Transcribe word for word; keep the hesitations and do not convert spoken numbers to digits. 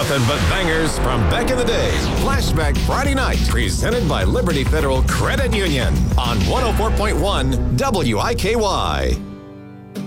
Nothing but bangers from back in the day. Flashback Friday night, presented by Liberty Federal Credit Union on one oh four point one W I K Y.